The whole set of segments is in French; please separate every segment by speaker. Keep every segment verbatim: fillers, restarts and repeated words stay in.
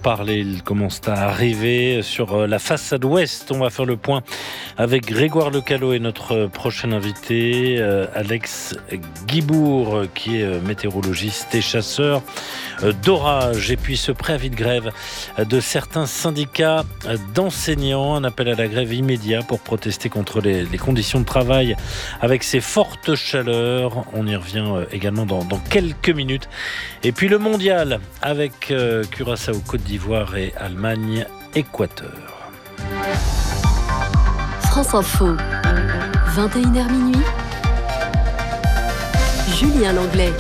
Speaker 1: parler, ils commencent à arriver sur la façade ouest. On va faire le point avec Grégoire Lecalot et notre prochain invité, Alex Guibourg, qui est météorologiste et chasseur d'orage. Et puis ce préavis de grève de certains syndicats d'enseignants, un appel à la grève immédiat pour protester contre les, les conditions de travail avec ces fortes chaleurs. On y revient également dans, dans quelques minutes. Et puis le mondial avec euh, Curaçao, Côte d'Ivoire et Allemagne, Équateur.
Speaker 2: France Info, vingt et une heures minuit. Julien Langlais.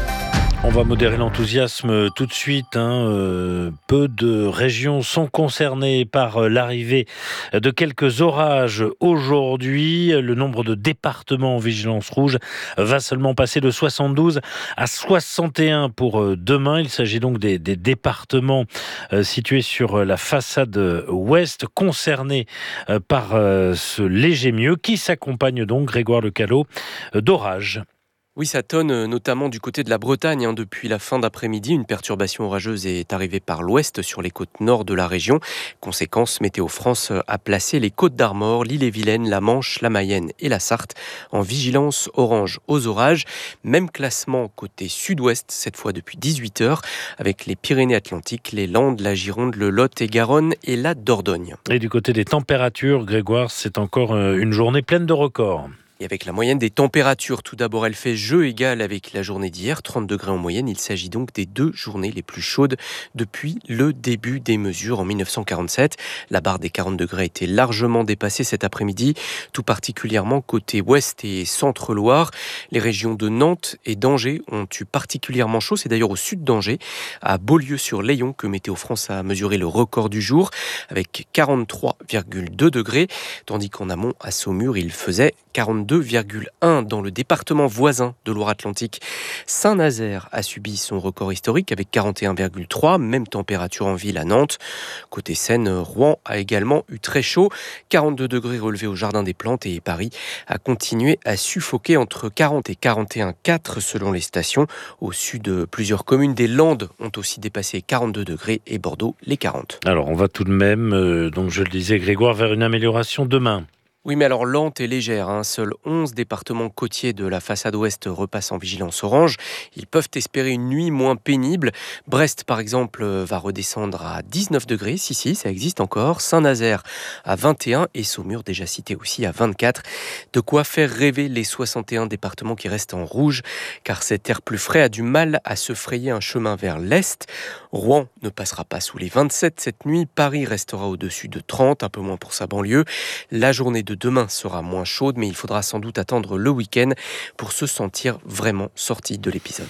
Speaker 1: On va modérer l'enthousiasme tout de suite. Hein. Euh, peu de régions sont concernées par l'arrivée de quelques orages aujourd'hui. Le nombre de départements en vigilance rouge va seulement passer de soixante-douze à soixante et un pour demain. Il s'agit donc des, des départements euh, situés sur la façade ouest, concernés euh, par euh, ce léger mieux qui s'accompagne donc, Grégoire Lecalot, euh, d'orages.
Speaker 3: Oui, ça tonne notamment du côté de la Bretagne. Hein. Depuis la fin d'après-midi, une perturbation orageuse est arrivée par l'ouest sur les côtes nord de la région. Conséquence, Météo France a placé les Côtes d'Armor, l'Ille-et-Vilaine, la Manche, la Mayenne et la Sarthe en vigilance orange aux orages. Même classement côté sud-ouest, cette fois depuis dix-huit heures, avec les Pyrénées-Atlantiques, les Landes, la Gironde, le Lot et Garonne et la Dordogne.
Speaker 1: Et du côté des températures, Grégoire, c'est encore une journée pleine de records.
Speaker 3: Et avec la moyenne des températures, tout d'abord, elle fait jeu égal avec la journée d'hier, trente degrés en moyenne. Il s'agit donc des deux journées les plus chaudes depuis le début des mesures en mille neuf cent quarante-sept. La barre des quarante degrés a été largement dépassée cet après-midi, tout particulièrement côté ouest et centre-Loire. Les régions de Nantes et d'Angers ont eu particulièrement chaud. C'est d'ailleurs au sud d'Angers, à Beaulieu-sur-Layon, que Météo France a mesuré le record du jour, avec quarante-trois virgule deux degrés, tandis qu'en amont, à Saumur, il faisait quarante-deux virgule un dans le département voisin de Loire-Atlantique. Saint-Nazaire a subi son record historique avec quarante et un virgule trois, même température en ville à Nantes. Côté Seine, Rouen a également eu très chaud, quarante-deux degrés relevés au Jardin des Plantes, et Paris a continué à suffoquer entre quarante et quarante et un virgule quatre selon les stations. Au sud, plusieurs communes des Landes ont aussi dépassé quarante-deux degrés et Bordeaux les quarante.
Speaker 1: Alors on va tout de même, euh, donc je le disais Grégoire, vers une amélioration demain.
Speaker 3: Oui, mais alors lente et légère. Hein. Seuls onze départements côtiers de la façade ouest repassent en vigilance orange. Ils peuvent espérer une nuit moins pénible. Brest, par exemple, va redescendre à dix-neuf degrés. Si, si, ça existe encore. Saint-Nazaire à vingt et un et Saumur, déjà cité aussi, à vingt-quatre. De quoi faire rêver les soixante et un départements qui restent en rouge, car cet air plus frais a du mal à se frayer un chemin vers l'est. Rouen ne passera pas sous les vingt-sept cette nuit. Paris restera au-dessus de trente, un peu moins pour sa banlieue. La journée de de demain sera moins chaude, mais il faudra sans doute attendre le week-end pour se sentir vraiment sorti de l'épisode.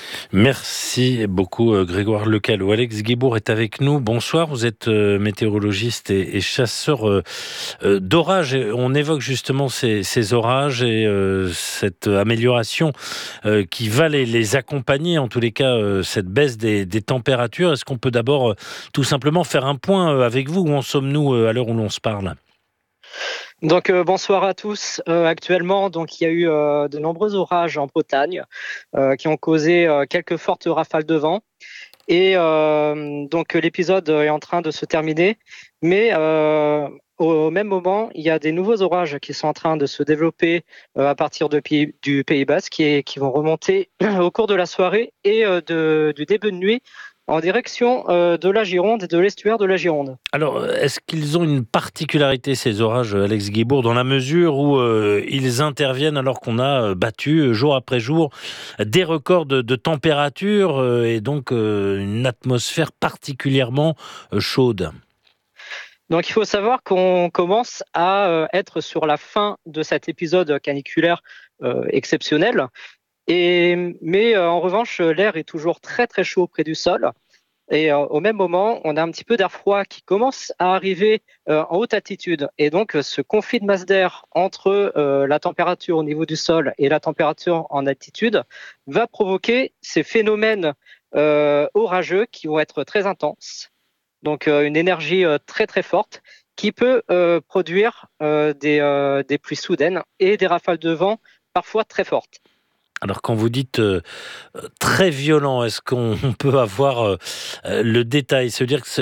Speaker 1: Merci beaucoup Grégoire Lecalot. Alex Guibourg est avec nous. Bonsoir, vous êtes météorologiste et, et chasseur d'orages. On évoque justement ces, ces orages et euh, cette amélioration euh, qui va les, les accompagner, en tous les cas euh, cette baisse des, des températures. Est-ce qu'on peut d'abord euh, tout simplement faire un point avec vous? Où en sommes-nous euh, à l'heure où l'on se parle?
Speaker 4: Donc euh, bonsoir à tous. Euh, actuellement, donc il y a eu euh, de nombreux orages en Bretagne euh, qui ont causé euh, quelques fortes rafales de vent. Et euh, donc l'épisode est en train de se terminer, mais euh, au même moment, il y a des nouveaux orages qui sont en train de se développer euh, à partir de, du Pays Basque qui, qui vont remonter au cours de la soirée et euh, de, du début de nuit en direction euh, de la Gironde et de l'estuaire de la Gironde.
Speaker 1: Alors, est-ce qu'ils ont une particularité, ces orages, Alex Guibourg, dans la mesure où euh, ils interviennent alors qu'on a battu jour après jour des records de, de température euh, et donc euh, une atmosphère particulièrement euh, chaude?
Speaker 4: Donc il faut savoir qu'on commence à euh, être sur la fin de cet épisode caniculaire euh, exceptionnel. Et, mais euh, en revanche, l'air est toujours très très chaud près du sol. Et euh, au même moment, on a un petit peu d'air froid qui commence à arriver euh, en haute altitude. Et donc, ce conflit de masse d'air entre euh, la température au niveau du sol et la température en altitude va provoquer ces phénomènes euh, orageux qui vont être très intenses. Donc, euh, une énergie euh, très très forte qui peut euh, produire euh, des, euh, des pluies soudaines et des rafales de vent parfois très fortes.
Speaker 1: Alors quand vous dites euh, très violent, est-ce qu'on peut avoir euh, le détail, se dire que